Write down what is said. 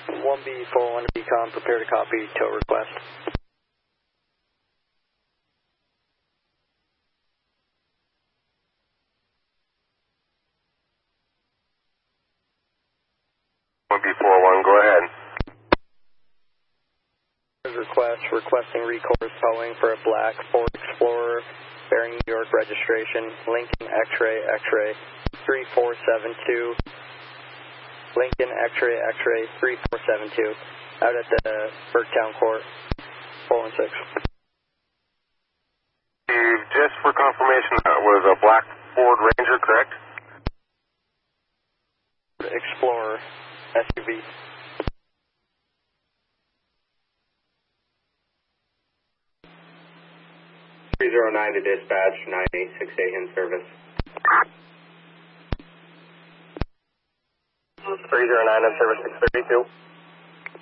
1B41 Beacon, prepare to copy tow request. Go ahead. Requesting recourse towing for a black Ford Explorer bearing New York registration, Lincoln X-ray X-ray 3472, Lincoln X-ray X-ray 3472, out at the Burketown Court, 416. Just for confirmation, that was a black Ford Ranger, correct? Explorer SUV. to dispatch, 9868 in service. 309 in service, 632.